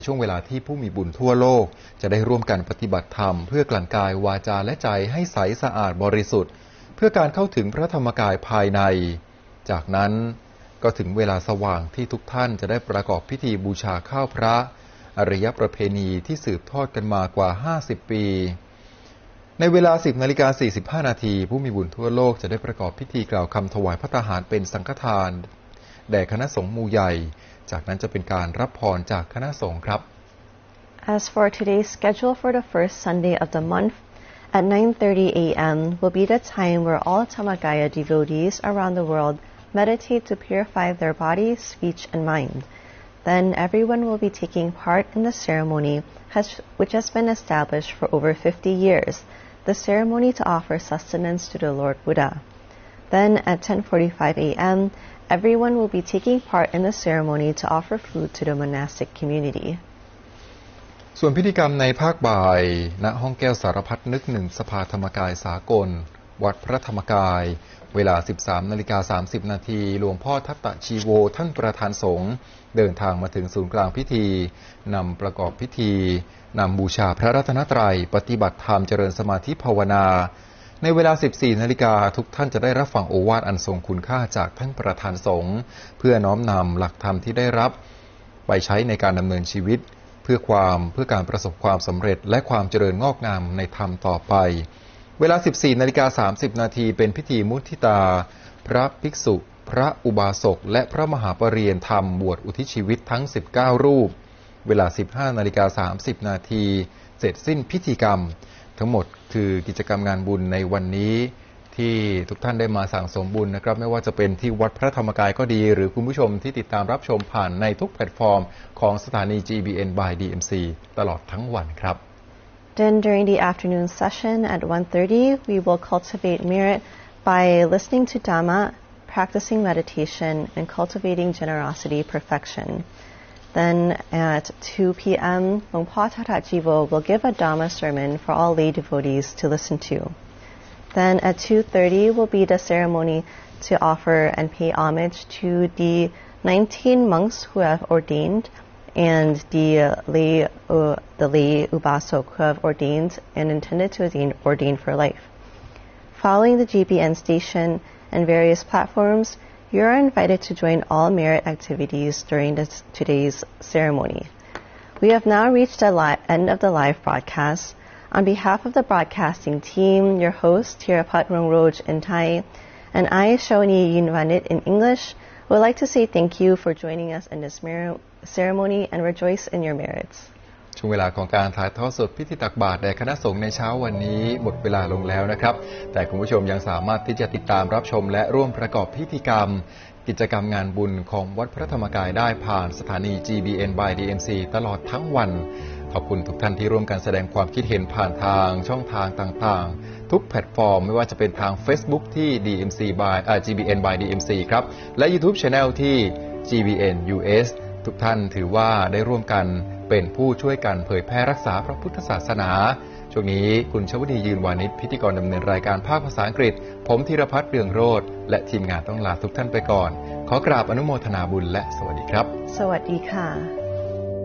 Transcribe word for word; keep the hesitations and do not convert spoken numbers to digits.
ช่วงเวลาที่ผู้มีบุญทั่วโลกจะได้ร่วมกันปฏิบัติธรรมเพื่อกลั่นกายวาจาและใจให้ใสสะอาดบริสุทธิ์เพื่อการเข้าถึงพระธรรมกายภายในจากนั้นก็ถึงเวลาสว่างที่ทุกท่านจะได้ประกอบพิธีบูชาข้าวพระอารยประเพณีที่สืบทอดกันมากว่าห้าสิบปีในเวลา สิบนาฬิกาสี่สิบห้านาทีผู้มีบุญทั่วโลกจะได้ประกอบพิธีกล่าวคำถวายภัตตาหารเป็นสังฆทานแด่คณะสงฆ์หมู่ใหญ่จากนั้นจะเป็นการรับพรจากคณะสงฆ์ครับ As for today's schedule for the first Sunday of the month, at nine thirty a m will be the time where all Dhammakaya devotees around the world meditate to purify their body, speech, and mind. Then everyone will be taking part in the ceremony has, which has been established for over fifty years, the ceremony to offer sustenance to the Lord Buddha. Then at ten forty-five a m, everyone will be taking part in the ceremony to offer food to the monastic community. ส่วนพิธีกรรมในภาคบ่ายณห้องแก้วสารพัดนึกหนึ่งสภาธรรมกายสากลวัดพระธรรมกายเวลา สิบสามนาฬิกาสามสิบนาทีหลวงพ่อทัตตะชีโวท่านประธานสงฆ์เดินทางมาถึงศูนย์กลางพิธีนำประกอบพิธีนำบูชาพระรัตนตรัยปฏิบัติธรรมเจริญสมาธิภาวนาในเวลา สิบสี่นาฬิกาทุกท่านจะได้รับฟังโอวาทอันทรงคุณค่าจากท่านประธานสงฆ์เพื่อน้อมนำหลักธรรมที่ได้รับไปใช้ในการดำเนินชีวิตเพื่อความเพื่อการประสบความสำเร็จและความเจริญงอกงามในธรรมต่อไปเวลา สิบสี่นาฬิกาสามสิบนาทีเป็นพิธีมุทิตาพระภิกษุพระอุบาสกและพระมหาปริยญธรรมบวชอุทิศชีวิตทั้งสิบเก้ารูปเวลา สิบห้านาฬิกาสามสิบนาทีเสร็จสิ้นพิธีกรรมทั้งหมดคือกิจกรรมงานบุญในวันนี้ที่ทุกท่านได้มาสั่งสมบุญนะครับไม่ว่าจะเป็นที่วัดพระธรรมกายก็ดีหรือคุณผู้ชมที่ติดตามรับชมผ่านในทุกแพลตฟอร์มของสถานี จี บี เอ็น by ดี เอ็ม ซี ตลอดทั้งวันครับ Then during the afternoon session at one thirty, we will cultivate merit by listening to Dhamma, practicing meditation, and cultivating generosity perfection. Then at two p m, Luang Por Thatta Jivo will give a Dhamma sermon for all lay devotees to listen to. Then at two thirty will be the ceremony to offer and pay homage to the nineteen monks who have ordained and the lay, uh, the lay Ubasok who have ordained and intended to ordain, ordain for life. Following the G B N station and various platforms, you are invited to join all merit activities during this, today's ceremony. We have now reached the li- end of the live broadcast. On behalf of the broadcasting team, your host, Thirapat Rongroj in Thai, and I, Shawni Yunvanit in English, would like to say thank you for joining us in this ceremony and rejoice in your merits. ช่วงเวลาของการถ่ายทอดสดพิธีตักบาตรแด่คณะสงฆ์ในเช้าวันนี้หมดเวลาลงแล้วนะครับแต่คุณผู้ชมยังสามารถที่จะติดตามรับชมและร่วมประกอบพิธีกรรมกิจกรรมงานบุญของวัดพระธรรมกายได้ผ่านสถานี จี บี เอ็น by ดี เอ็ม ซี ตลอดทั้งวันขอบคุณทุกท่านที่ร่วมกันแสดงความคิดเห็นผ่านทางช่องทางต่างๆทุกแพลตฟอร์มไม่ว่าจะเป็นทาง Facebook ที่ ดี เอ็ม ซี by อ่า จี บี เอ็น by ดี เอ็ม ซี ครับและ YouTube Channel ที่ จี บี เอ็น ยู เอส ทุกท่านถือว่าได้ร่วมกันเป็นผู้ช่วยกันเผยแพร่รักษาพระพุทธศาสนาช่วงนี้คุณชวดียืนวานิชพิธีกรดำเนินรายการภาคภาษาอังกฤษผมธีรพัฒน์เรืองโรจน์และทีมงานต้องลาทุกท่านไปก่อนขอกราบอนุโมทนาบุญและสวัสดีครับสวัสดีค่ะ